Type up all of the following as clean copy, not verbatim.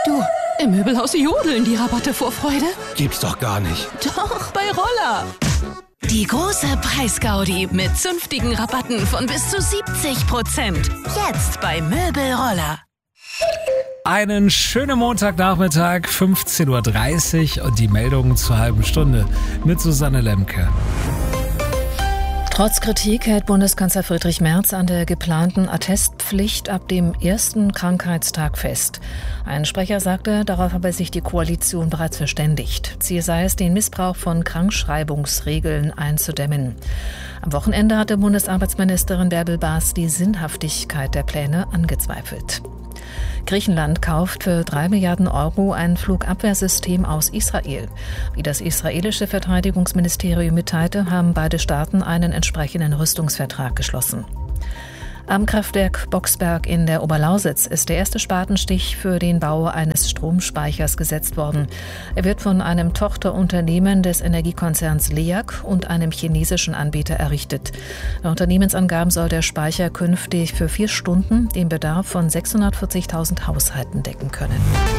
Du, im Möbelhaus jodeln die Rabatte vor Freude. Gibt's doch gar nicht. Doch, bei Roller. Die große Preisgaudi mit zünftigen Rabatten von bis zu 70%. Jetzt bei Möbelroller. Einen schönen Montagnachmittag, 15.30 Uhr und die Meldungen zur halben Stunde mit Susanne Lemke. Trotz Kritik hält Bundeskanzler Friedrich Merz an der geplanten Attestpflicht ab dem ersten Krankheitstag fest. Ein Sprecher sagte, darauf habe sich die Koalition bereits verständigt. Ziel sei es, den Missbrauch von Krankschreibungsregeln einzudämmen. Am Wochenende hatte Bundesarbeitsministerin Bärbel Baas die Sinnhaftigkeit der Pläne angezweifelt. Griechenland kauft für 3 Milliarden Euro ein Flugabwehrsystem aus Israel. Wie das israelische Verteidigungsministerium mitteilte, haben beide Staaten einen entsprechenden Rüstungsvertrag geschlossen. Am Kraftwerk Boxberg in der Oberlausitz ist der erste Spatenstich für den Bau eines Stromspeichers gesetzt worden. Er wird von einem Tochterunternehmen des Energiekonzerns LEAG und einem chinesischen Anbieter errichtet. Nach Unternehmensangaben soll der Speicher künftig für 4 Stunden den Bedarf von 640.000 Haushalten decken können.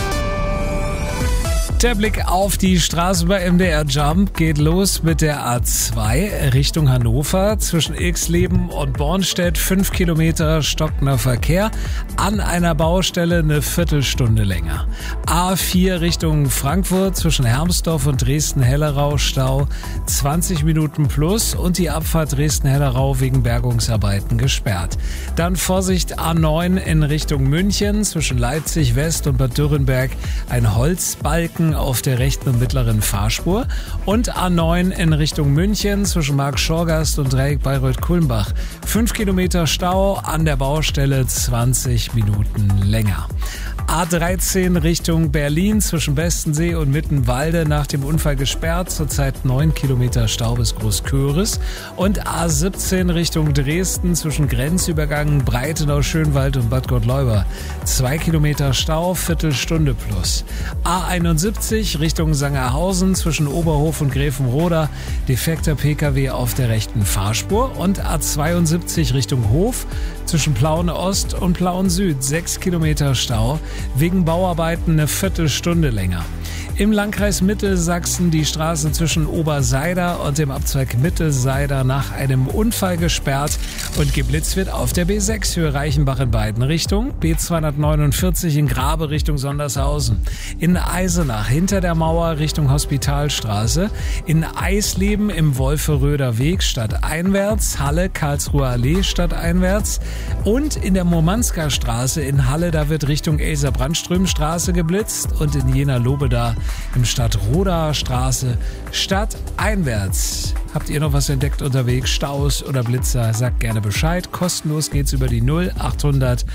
Der Blick auf die Straße bei MDR Jump geht los mit der A2 Richtung Hannover. Zwischen Ilksleben und Bornstedt 5 Kilometer stockender Verkehr. An einer Baustelle eine Viertelstunde länger. A4 Richtung Frankfurt zwischen Hermsdorf und Dresden-Hellerau Stau 20 Minuten plus und die Abfahrt Dresden-Hellerau wegen Bergungsarbeiten gesperrt. Dann Vorsicht A9 in Richtung München zwischen Leipzig West und Bad Dürrenberg ein Holzbalken auf der rechten und mittleren Fahrspur und A9 in Richtung München zwischen Marktschorgast und Dreieck Bayreuth-Kulmbach. 5 Kilometer Stau, an der Baustelle 20 Minuten länger. A13 Richtung Berlin zwischen Bestensee und Mittenwalde nach dem Unfall gesperrt, zurzeit 9 Kilometer Stau bis Großköris. Und A17 Richtung Dresden zwischen Grenzübergang Breitenau-Schönwald und Bad Gottleuba 2 Kilometer Stau, Viertelstunde plus. A71 Richtung Sangerhausen zwischen Oberhof und Gräfenroda, defekter Pkw auf der rechten Fahrspur. Und A72 Richtung Hof zwischen Plauen Ost und Plauen Süd 6 Kilometer Stau, wegen Bauarbeiten eine Viertelstunde länger. Im Landkreis Mittelsachsen die Straße zwischen Oberseider und dem Abzweig Mittelseider nach einem Unfall gesperrt und geblitzt wird auf der B6 Höhe Reichenbach in beiden Richtungen, B249 in Grabe Richtung Sondershausen, in Eisenach hinter der Mauer Richtung Hospitalstraße, in Eisleben im Wolferöder Weg stadteinwärts, Halle Karlsruher Allee stadteinwärts und in der Murmansker Straße in Halle, da wird Richtung Elser-Brandström-Straße geblitzt und in Jena-Lobeda im Stadtroder Straße stadteinwärts. Habt ihr noch was entdeckt unterwegs? Staus oder Blitzer? Sagt gerne Bescheid. Kostenlos geht's über die 0800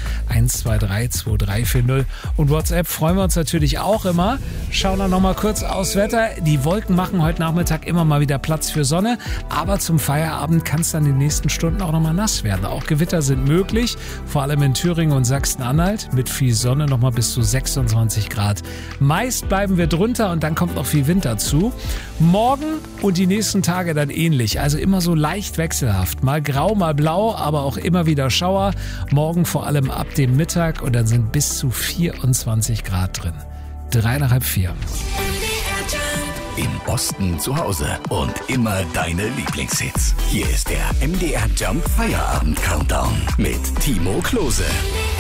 123 2340. Und WhatsApp freuen wir uns natürlich auch immer. Schauen wir noch mal kurz aufs Wetter. Die Wolken machen heute Nachmittag immer mal wieder Platz für Sonne. Aber zum Feierabend kann es dann in den nächsten Stunden auch noch mal nass werden. Auch Gewitter sind möglich. Vor allem in Thüringen und Sachsen-Anhalt. Mit viel Sonne noch mal bis zu 26 Grad. Meist bleiben wir drunter und dann kommt noch viel Wind dazu. Morgen und die nächsten Tage dann ähnlich, also immer so leicht wechselhaft. Mal grau, mal blau, aber auch immer wieder Schauer. Morgen vor allem ab dem Mittag und dann sind bis zu 24 Grad drin. 3 nach halb 4. Im Osten zu Hause und immer deine Lieblingshits. Hier ist der MDR Jump Feierabend Countdown mit Timo Klose.